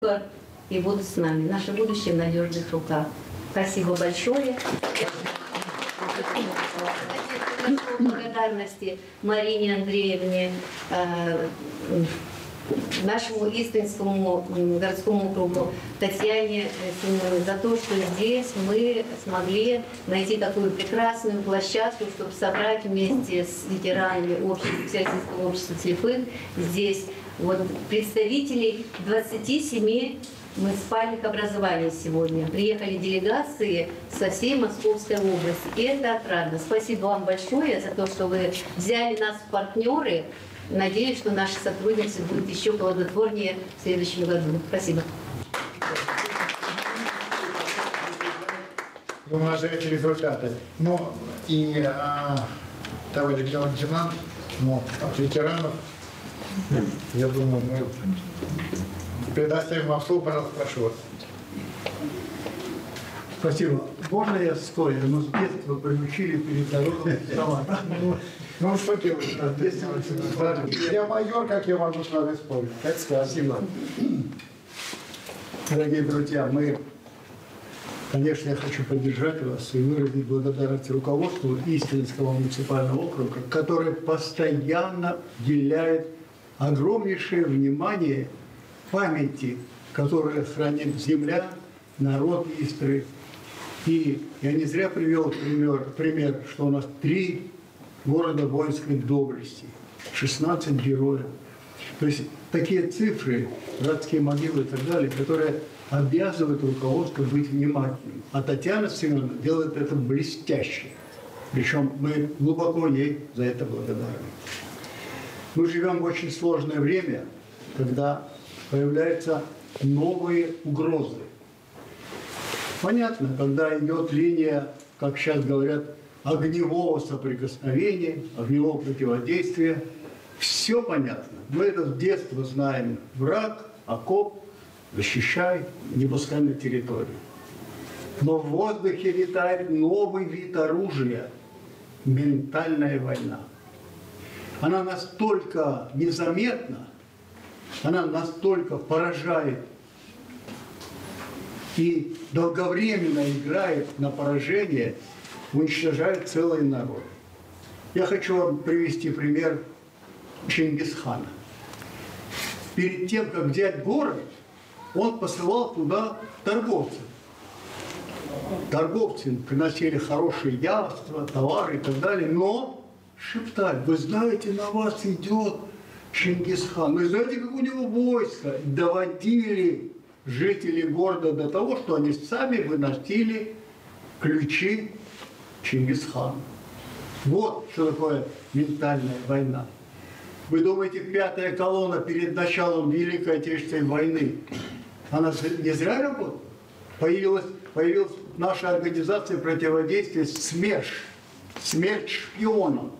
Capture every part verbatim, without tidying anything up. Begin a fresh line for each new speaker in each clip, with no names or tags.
и будут с нами. Наше будущее в надежных руках. Спасибо большое. Благодарности Марине Андреевне, э, нашему Истринскому городскому округу Татьяне Семеновне за то, что здесь мы смогли найти такую прекрасную площадку, чтобы собрать вместе с ветеранами общества, Всероссийского общества слепых здесь вот представителей двадцати семи муниципальных образований сегодня. Приехали делегации со всей Московской области. И это отрадно. Спасибо вам большое за то, что вы взяли нас в партнеры. Надеюсь, что наше сотрудничество будет еще плодотворнее в следующем году. Спасибо.
У нас же эти результаты. Ну и а, товарищ лейтенант, ну, от ветеранов, я думаю, мы предоставим вам слово, пожалуйста, прошу вас.
Спасибо. Можно я стоя? Мы с детства приучили перед народом вставать.
Ну что делать? Я майор, как я могу с вами спорить?
Спасибо. Дорогие друзья, мы, конечно, я хочу поддержать вас и выразить благодарность руководству Истринского муниципального округа, который постоянно уделяет огромнейшее внимание памяти, которую хранит земля, народ Истры. И я не зря привел пример, пример, что у нас три города воинской доблести, шестнадцать героев. То есть такие цифры, братские могилы и так далее, которые обязывают руководство быть внимательным. А Татьяна Семеновна делает это блестяще. Причем мы глубоко ей за это благодарны. Мы живем в очень сложное время, когда появляются новые угрозы. Понятно, когда идет линия, как сейчас говорят, огневого соприкосновения, огневого противодействия, все понятно. Мы это с детства знаем. Враг, окоп, защищай, не пускай на территорию. Но в воздухе витает новый вид оружия – ментальная война. Она настолько незаметна, она настолько поражает и долговременно играет на поражение, уничтожает целый народ. Я хочу вам привести пример Чингисхана. Перед тем, как взять город, он посылал туда торговцев. Торговцы приносили хорошие явства, товары и так далее, но шептали: вы знаете, на вас идет Чингисхан, вы знаете, как у него войско. Доводили жители города до того, что они сами выносили ключи Чингисхана. Вот что такое ментальная война. Вы думаете, пятая колонна перед началом Великой Отечественной войны, она не зря работала? Появилась, появилась наша организация противодействия СМЕРШ, смерть шпионам.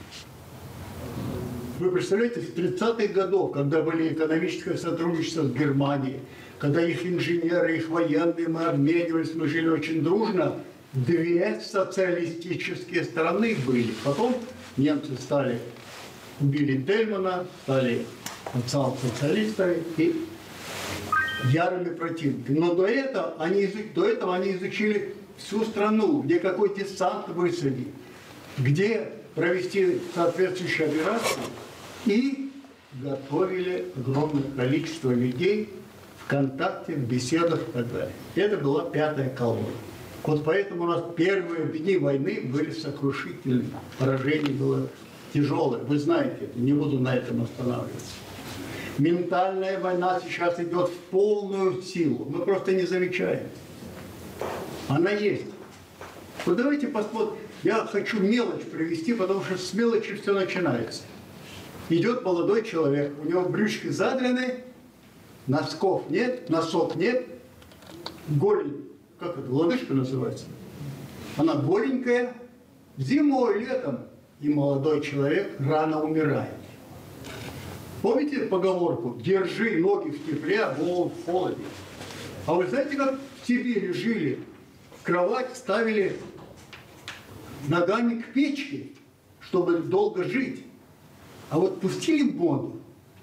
Вы представляете, с тридцатых годов, когда были экономическое сотрудничество с Германией, когда их инженеры, их военные, мы обменивались, мы жили очень дружно, две социалистические страны были. Потом немцы стали, убили Дельмана, стали социалистами и ярыми противниками. Но до этого, они, до этого они изучили всю страну, где какой десант высадить, где провести соответствующие операции, и готовили огромное количество людей в контакте, в беседах и так далее. Это была пятая колонна. Вот поэтому у нас первые дни войны были сокрушительными. Поражение было тяжелое. Вы знаете это, не буду на этом останавливаться. Ментальная война сейчас идет в полную силу. Мы просто не замечаем. Она есть. Вот давайте посмотрим. Я хочу мелочь привести, потому что с мелочи все начинается. Идет молодой человек, у него брючки задрены, носков нет, носок нет, голень, как это, лодыжка называется, она голенькая, зимой, летом, и молодой человек рано умирает. Помните поговорку «держи ноги в тепле, а голову в холоде»? А вы знаете, как в Сибири жили? В кровать ставили ногами к печке, чтобы долго жить. А вот пустили в моду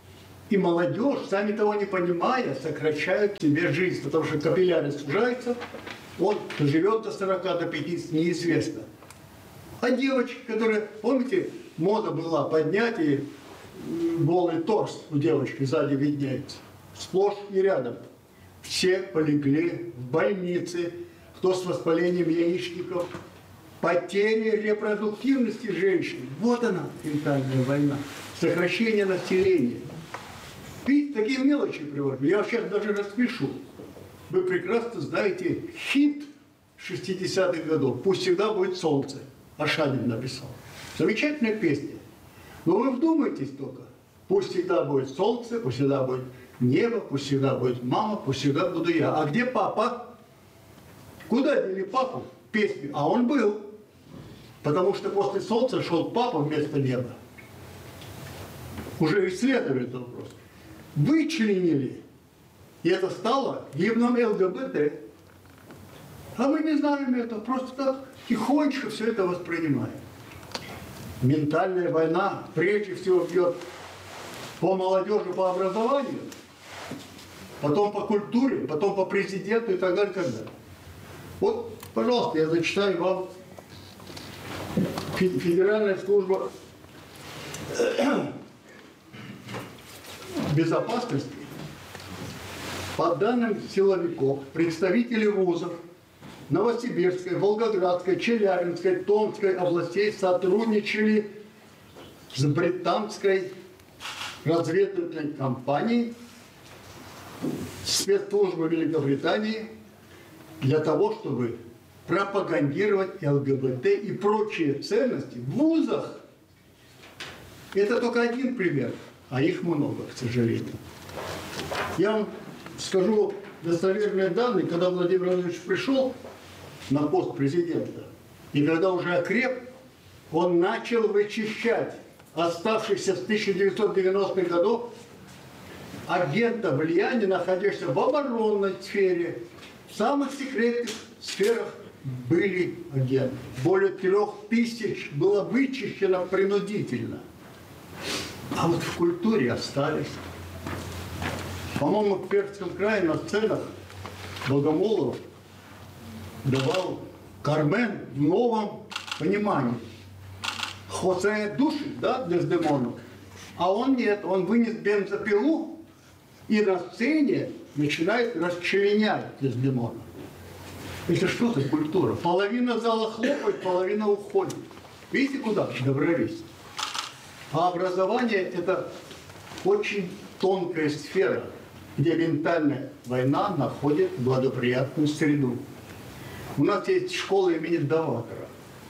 И молодежь, сами того не понимая, сокращают себе жизнь, потому что капиллярность сужается, он живет до сорока, до пятидесяти, неизвестно. А девочки, которые, помните, мода была поднять и голый торс у девочки сзади виднеется. Сплошь и рядом. Все полегли в больнице, кто с воспалением яичников, потери репродуктивности женщин. Вот она, ментальная война. Сокращение населения. Видите, такие мелочи приводят. Я сейчас даже распишу. Вы прекрасно знаете хит шестидесятых годов «Пусть всегда будет солнце». Ашанин написал. Замечательная песня. Но вы вдумайтесь только. Пусть всегда будет солнце, пусть всегда будет небо, пусть всегда будет мама, пусть всегда буду я. А где папа? Куда дели папу? Песню. А он был. Потому что после солнца шел папа вместо неба. Уже исследовали этот вопрос. Вычленили. И это стало гимном ЛГБТ. А мы не знаем это. Просто так тихонечко все это воспринимаем. Ментальная война прежде всего бьет по молодежи, по образованию, потом по культуре, потом по президенту и так далее, и так далее. Вот, пожалуйста, я зачитаю вам Федеральная служба безопасности. По данным силовиков, представители вузов Новосибирской, Волгоградской, Челябинской, Томской областей сотрудничали с британской разведывательной компанией, спецслужбой Великобритании для того, чтобы пропагандировать ЛГБТ и прочие ценности в вузах. Это только один пример, а их много, к сожалению. Я вам скажу достоверные данные, когда Владимир Владимирович пришел на пост президента, и когда уже окреп, он начал вычищать оставшихся с тысяча девятьсот девяностых годов агентов влияния, находящихся в оборонной сфере, в самых секретных сферах были агенты. Более трех тысяч было вычищено принудительно. А вот в культуре остались. По-моему, в Пермском крае на сценах Богомолов давал Кармен в новом понимании. Хватает души, да, Дездемону. А он нет, он вынес бензопилу и на сцене начинает расчленять Дездемона. Это что за культура? Половина зала хлопает, половина уходит. Видите, куда добрались? А образование – это очень тонкая сфера, где ментальная война находит благоприятную среду. У нас есть школа имени Даватора.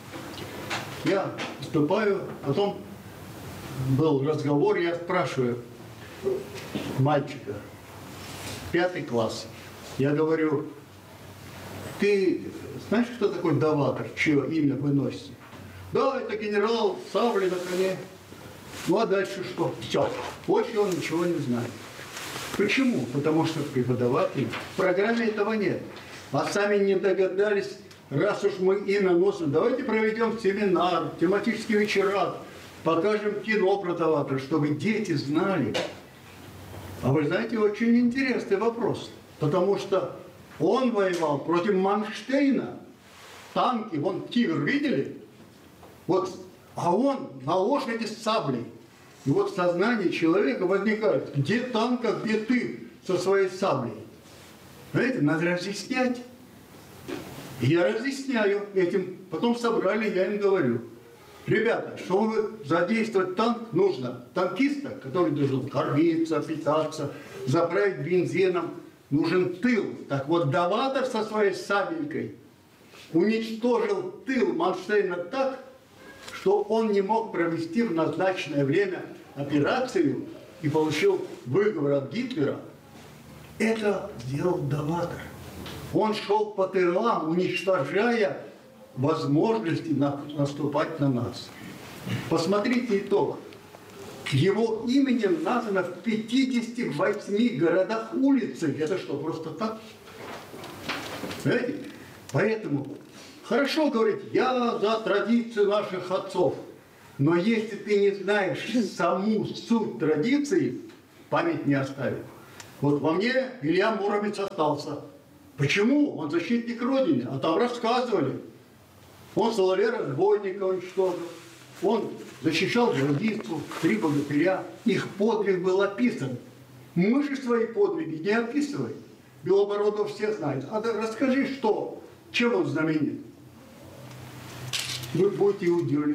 Я выступаю, потом был разговор, я спрашиваю мальчика, пятый класс. Я говорю, ты знаешь, кто такой Даватор, чье имя вы носите? Да, это генерал Савли на коне. Ну а дальше что? Все. Больше он ничего не знает. Почему? Потому что преподаватель в программе этого нет. А сами не догадались, раз уж мы имя носим, давайте проведем семинар, тематические вечера, покажем кино про Даватора, чтобы дети знали. А вы знаете, очень интересный вопрос. Потому что он воевал против Манштейна. Танки, вон тигр, видели? Вот, а он на лошади с саблей. И вот в сознании человека возникает, где танк, а где ты со своей саблей. Знаете, надо разъяснять. Я разъясняю этим. Потом собрали, я им говорю. Ребята, чтобы задействовать танк, нужно танкиста, который должен кормиться, питаться, заправить бензином. Нужен тыл. Так вот, Даватор со своей сабелькой уничтожил тыл Манштейна так, что он не мог провести в назначенное время операцию и получил выговор от Гитлера. Это сделал Даватор. Он шел по тылам, уничтожая возможности наступать на нас. Посмотрите итог. Его именем названо в пятидесяти восьми городах улицы. Это что, просто так? Понимаете? Поэтому хорошо говорить, я за традиции наших отцов. Но если ты не знаешь саму суть традиции, память не оставит. Вот во мне Илья Муромец остался. Почему? Он защитник Родины, а там рассказывали. Он Соловей-разбойника уничтожил, он защищал Гвардейцу, три богатыря, их подвиг был описан. Мы же свои подвиги не описываем. Белобородов все знают. А ты расскажи, что, чем он знаменит. Вы будете удивлены.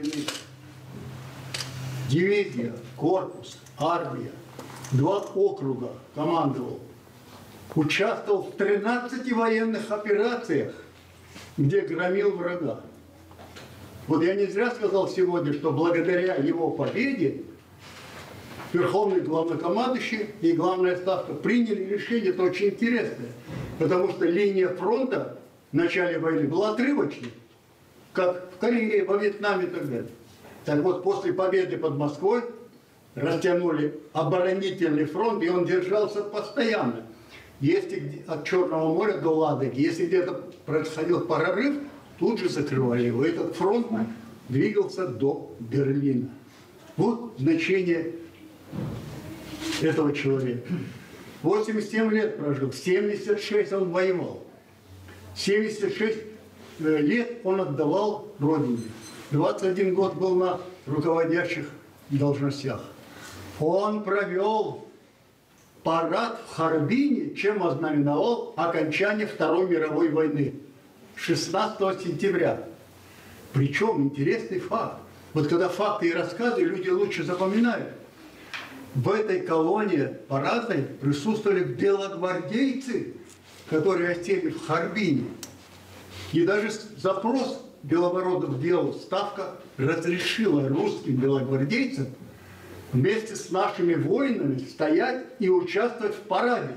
Дивизия, корпус, армия, два округа командовал. Участвовал в тринадцати военных операциях, где громил врага. Вот я не зря сказал сегодня, что благодаря его победе Верховный главнокомандующий и главная ставка приняли решение, это очень интересное, потому что линия фронта в начале войны была отрывочной, как в Корее, во Вьетнаме и так далее. Так вот, после победы под Москвой растянули оборонительный фронт, и он держался постоянно. Если от Черного моря до Ладоги, если где-то происходил прорыв, тут же закрывали его. Этот фронт двигался до Берлина. Вот значение этого человека. восемьдесят семь лет прожил, семьдесят шесть он воевал. семьдесят шесть лет он отдавал Родине. двадцать один год был на руководящих должностях. Он провел парад в Харбине, чем ознаменовал окончание Второй мировой войны. шестнадцатого сентября. Причем интересный факт. Вот когда факты и рассказы люди лучше запоминают. В этой колонии парадной присутствовали белогвардейцы, которые осели в Харбине. И даже запрос Белобородов делал, ставка разрешила русским белогвардейцам вместе с нашими воинами стоять и участвовать в параде.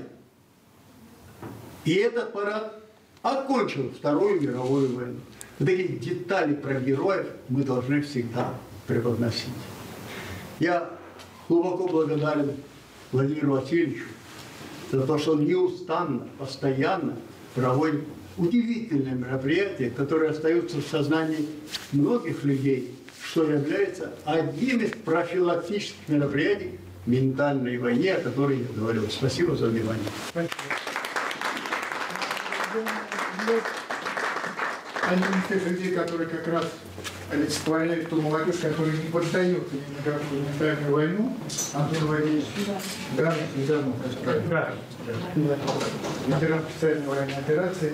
И этот парад окончил Вторую мировую войну. Вот такие детали про героев мы должны всегда преподносить. Я глубоко благодарен Владимиру Васильевичу за то, что он неустанно, постоянно проводит удивительные мероприятия, которые остаются в сознании многих людей, что является одним из профилактических мероприятий ментальной войне, о которой я говорил. Спасибо за внимание.
Один из тех людей, которые как раз олицетворяют ту молодежь, которая не поддается ни на какую ментальную войну. Антон Владимирович Гарнов, недавно, правильно, ветеран специальной военной операции.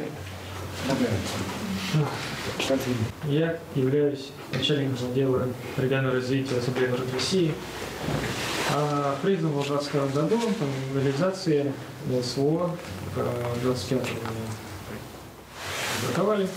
Я являюсь начальником отдела регионального развития Ассамблеи народов России. А признан был в двадцать втором году по мобилизации СВО двадцать пятого атаковали.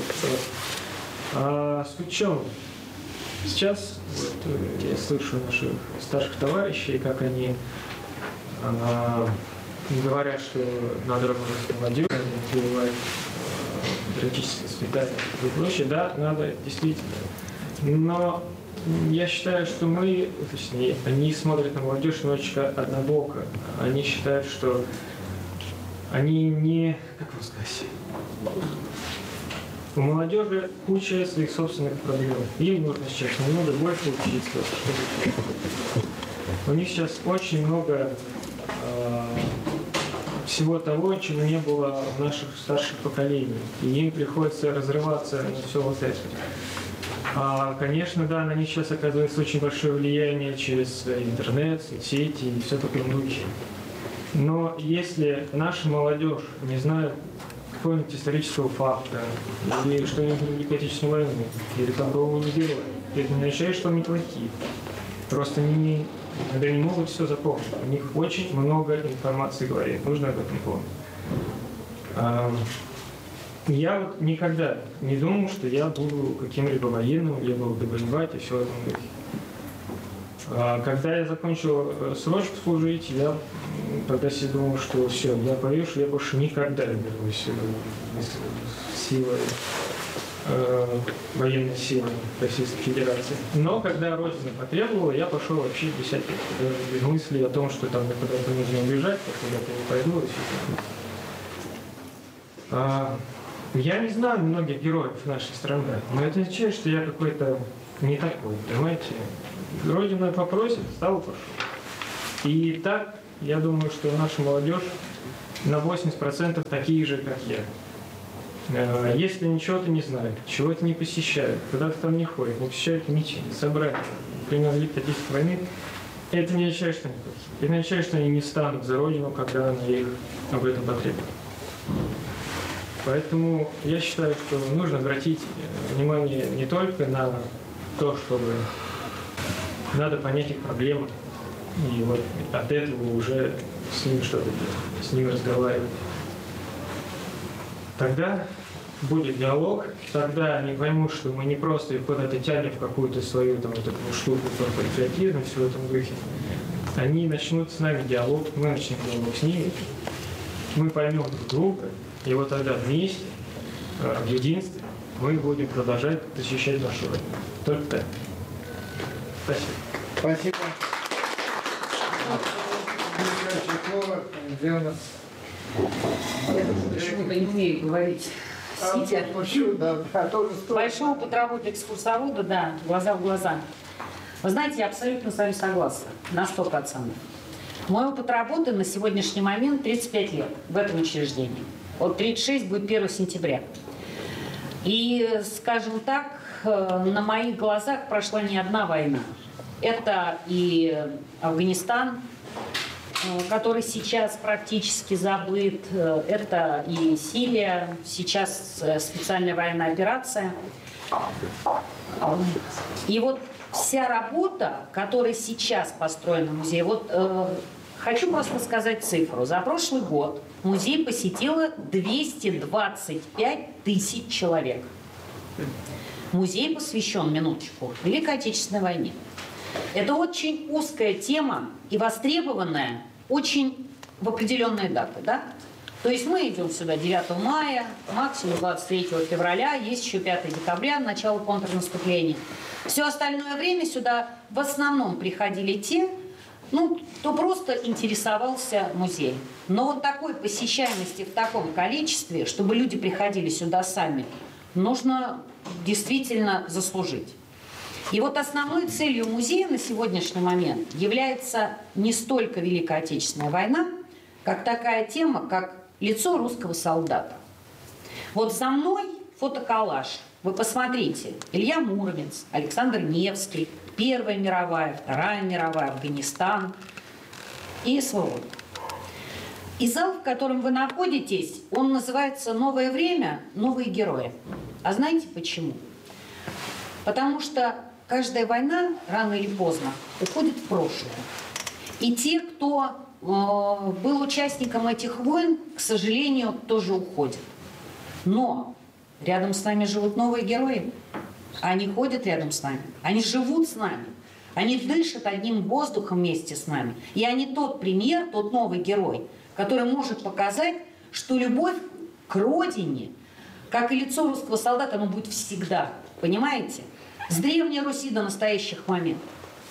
А суть в чем? Сейчас вот, я слышу наших старших товарищей, как они а, говорят, что надо работать с молодежью, прививать патриотическое воспитание и прочее. Да, надо, действительно. Но я считаю, что мы, точнее, они смотрят на молодежь немножечко однобоко. Они считают, что они не, как вам сказать, у молодежи куча своих собственных проблем. Им нужно сейчас немного больше учиться. Чтобы... У них сейчас очень много э, всего того, чего не было в наших старших поколениях. И им приходится разрываться на все вот это. А, конечно, да, на них сейчас оказывается очень большое влияние через интернет, соцсети и все такое прочее. Но если наша молодежь не знает какого-нибудь исторического факта, или что-нибудь про Великую Отечественную войну, или такого не героя, это не означает, что они плохие. Просто они иногда не могут все запомнить. У них очень много информации говорит, нужно об этом помнить. Я вот никогда не думал, что я буду каким-либо военным, я буду воевать и все в этом духе. Когда я закончил срочку служить, я тогда себе думал, что все, я повешу, я больше никогда не вернусь силой, э, военной силы Российской Федерации. Но когда Родина потребовала, я пошел вообще десять лет. Без мысли о том, что там куда-то нужно убежать, куда-то не пойду. И все. А, я не знаю многих героев нашей страны, но это означает, что я какой-то не такой, понимаете? Родина попросит, встал, пошел. И так Я думаю, что наша молодежь на восемьдесят процентов такие же, как я. Э, Если они чего-то не знают, чего-то не посещают, куда-то там не ходят, не посещают митинги, собрания, примерно Великой Отечественной войны, это не означает, что они плохие. Это не означает, что они не станут за Родину, когда она их об этом потребует. Поэтому я считаю, что нужно обратить внимание не только на то, чтобы надо понять их проблемы, и вот от этого уже с ними что-то делать, с ними разговаривать. Тогда будет диалог, тогда они поймут, что мы не просто их куда-то тянем в какую-то свою там, вот эту штуку про патриотизм, все в этом духе. Они начнут с нами диалог, мы начнем диалог с ними, мы поймем друг друга, и вот тогда вместе, в единстве, мы будем продолжать защищать нашу Родину. Только так. Спасибо.
Спасибо. Следующее слово, где у нас?
Я думаю, почему-то не умею говорить. Сидя.
А, мужчина, да, да, тоже стоит.
Большого путровода экскурсовода, да, глаза в глаза. Вы знаете, я абсолютно с вами согласна, на сто процентов. Мой опыт работы на сегодняшний момент тридцать пять лет в этом учреждении. Вот тридцать шесть будет первого сентября. И, скажем так, на моих глазах прошла не одна война. Это и Афганистан, который сейчас практически забыт, это и Сирия, сейчас специальная военная операция. И вот вся работа, которая сейчас построена в музее, вот э, хочу просто сказать цифру. За прошлый год музей посетило двести двадцать пять тысяч человек. Музей посвящен, минуточку, Великой Отечественной войне. Это очень узкая тема и востребованная очень в определенные даты, да? То есть мы идем сюда девятого мая, максимум двадцать третьего февраля, есть еще пятого декабря, начало контрнаступления. Все остальное время сюда в основном приходили те, ну, кто просто интересовался музеем. Но вот такой посещаемости в таком количестве, чтобы люди приходили сюда сами, нужно действительно заслужить. И вот основной целью музея на сегодняшний момент является не столько Великая Отечественная война, как такая тема, как лицо русского солдата. Вот за мной фотоколлаж. Вы посмотрите. Илья Муромец, Александр Невский, Первая мировая, Вторая мировая, Афганистан и СВО. И зал, в котором вы находитесь, он называется «Новое время. Новые герои». А знаете почему? Потому что каждая война рано или поздно уходит в прошлое. И те, кто э, был участником этих войн, к сожалению, тоже уходят. Но рядом с нами живут новые герои. Они ходят рядом с нами. Они живут с нами. Они дышат одним воздухом вместе с нами. И они тот пример, тот новый герой, который может показать, что любовь к родине, как и лицо русского солдата, оно будет всегда. Понимаете? С Древней Руси до настоящих моментов.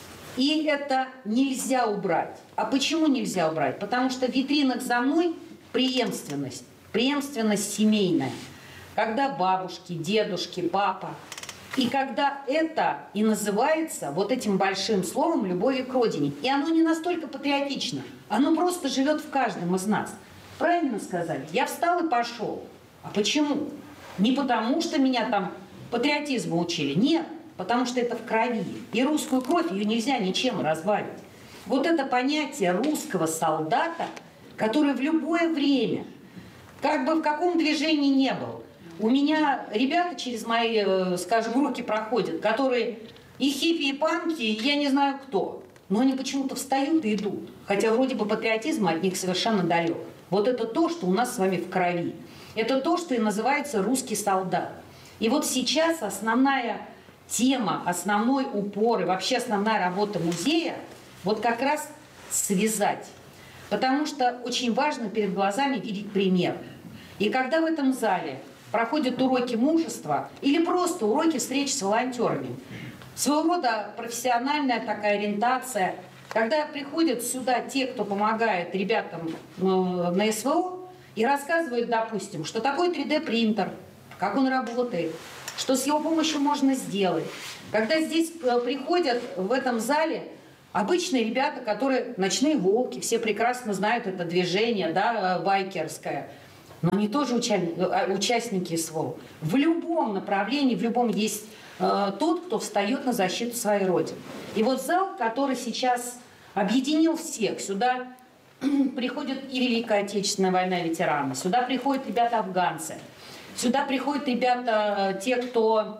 И это нельзя убрать. А почему нельзя убрать? Потому что в витринах за мной преемственность. Преемственность семейная. Когда бабушки, дедушки, папа. И когда это и называется вот этим большим словом «любовью к родине». И оно не настолько патриотично. Оно просто живет в каждом из нас. Правильно сказали? Я встал и пошел. А почему? Не потому, что меня там патриотизму учили. Нет. Потому что это в крови. И русскую кровь, ее нельзя ничем разбавить. Вот это понятие русского солдата, который в любое время, как бы в каком движении не был, у меня ребята через мои, скажем, руки проходят, которые и хиппи, и панки, и я не знаю кто. Но они почему-то встают и идут. Хотя вроде бы патриотизм от них совершенно далек. Вот это то, что у нас с вами в крови. Это то, что и называется русский солдат. И вот сейчас основная тема, основной упор и вообще основная работа музея вот как раз связать. Потому что очень важно перед глазами видеть пример. И когда в этом зале проходят уроки мужества или просто уроки встреч с волонтерами, своего рода профессиональная такая ориентация, когда приходят сюда те, кто помогает ребятам на СВО и рассказывают, допустим, что такое три дэ принтер, как он работает, что с его помощью можно сделать. Когда здесь приходят в этом зале Обычные ребята, которые ночные волки, все прекрасно знают это движение, да, байкерское. Но они тоже уча- участники СВО. В любом направлении, в любом есть э, тот, кто встает на защиту своей Родины. И вот зал, который сейчас объединил всех, сюда приходят и Великая Отечественная война ветераны, сюда приходят ребята-афганцы, сюда приходят ребята, те, кто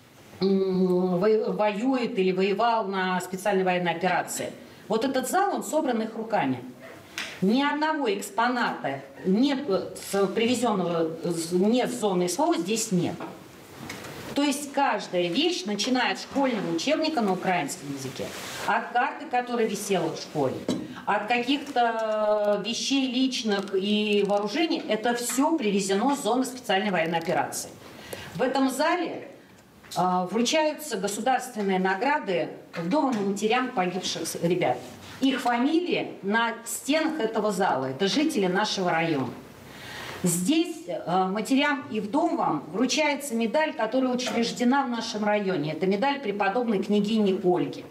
воюет или воевал на специальной военной операции. Вот этот зал, он собран их руками. Ни одного экспоната, нет, привезенного нет с зоны СВО, здесь нет. То есть каждая вещь, начиная от школьного учебника на украинском языке, от карты, которая висела в школе, от каких-то вещей личных и вооружений, это все привезено с зоны специальной военной операции. В этом зале э, вручаются государственные награды вдовам и матерям погибших ребят. Их фамилии на стенах этого зала. Это жители нашего района. Здесь э, матерям и вдовам вручается медаль, которая учреждена в нашем районе. Это медаль преподобной княгини Ольги.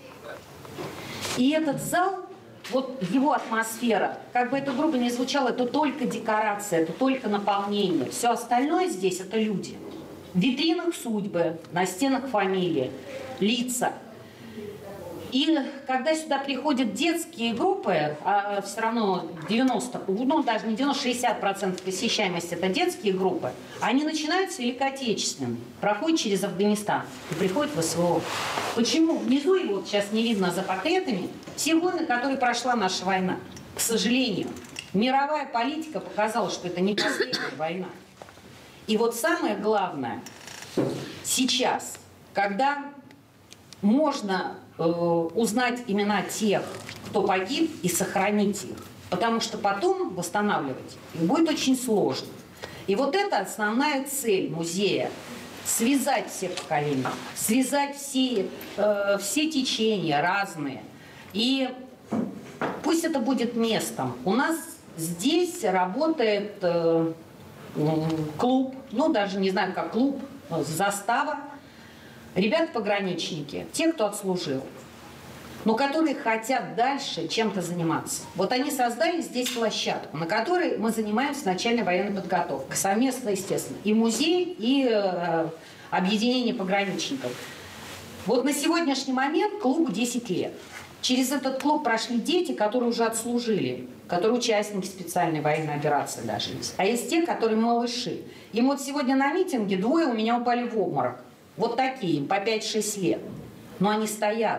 И этот зал, вот его атмосфера, как бы это грубо не звучало, это только декорация, это только наполнение. Все остальное здесь – это люди. В витринах судьбы, на стенах фамилии, лица. И когда сюда приходят детские группы, а все равно девяносто, ну даже не девяносто, шестьдесят процентов посещаемости это детские группы, они начинаются великоотечественными, проходят через Афганистан и приходят в СВО. Почему? Внизу его вот сейчас не видно за портретами, все войны, которые прошла наша война. К сожалению, мировая политика показала, что это не последняя война. И вот самое главное сейчас, когда можно э, узнать имена тех, кто погиб, и сохранить их. Потому что потом восстанавливать их будет очень сложно. И вот это основная цель музея. Связать все поколения, связать все, э, все течения разные. И пусть это будет местом. У нас здесь работает э, клуб, ну даже не знаю как клуб, застава. Ребята-пограничники, те, кто отслужил, но которые хотят дальше чем-то заниматься. Вот они создали здесь площадку, на которой мы занимаемся начальной военной подготовкой. Совместно, естественно, и музей, и э, объединение пограничников. Вот на сегодняшний момент клубу десять лет. Через этот клуб прошли дети, которые уже отслужили, которые участники специальной военной операции даже есть. А есть те, которые малыши. И вот сегодня на митинге двое у меня упали в обморок. Вот такие, по пять-шесть лет. Но они стоят.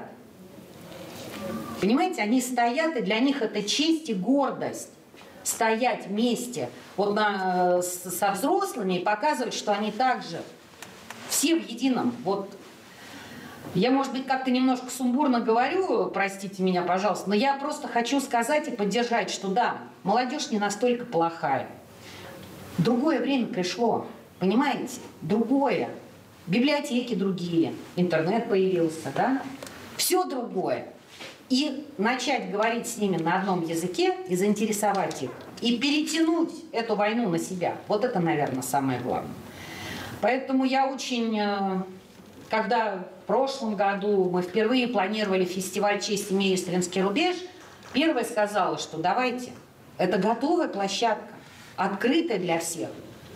Понимаете, они стоят, и для них это честь и гордость. Стоять вместе вот на, с, со взрослыми и показывать, что они также все в едином. Вот. Я, может быть, как-то немножко сумбурно говорю, простите меня, пожалуйста, но я просто хочу сказать и поддержать, что да, молодежь не настолько плохая. Другое время пришло, понимаете? Другое. Библиотеки другие, интернет появился, да? Все другое. И начать говорить с ними на одном языке и заинтересовать их. И перетянуть эту войну на себя. Вот это, наверное, самое главное. Поэтому я очень... Когда в прошлом году мы впервые планировали фестиваль «Честь имею Истринский рубеж», первая сказала, что давайте, это готовая площадка, открытая для всех.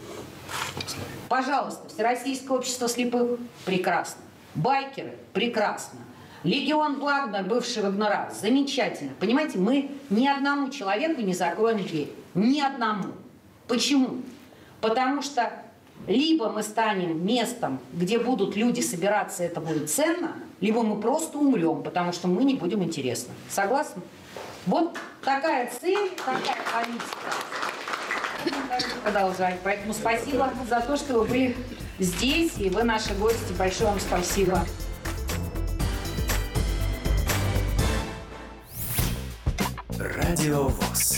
Пожалуйста, Всероссийское общество слепых – прекрасно. Байкеры – прекрасно. Легион Вагнер, бывший Вагнера – замечательно. Понимаете, мы ни одному человеку не закроем дверь. Ни одному. Почему? Потому что либо мы станем местом, где будут люди собираться, это будет ценно, либо мы просто умрем, потому что мы не будем интересны. Согласны? Вот такая цель, такая политика. Продолжать. Поэтому спасибо за то, что вы были здесь, и вы наши гости. Большое вам спасибо.
Радио ВОС.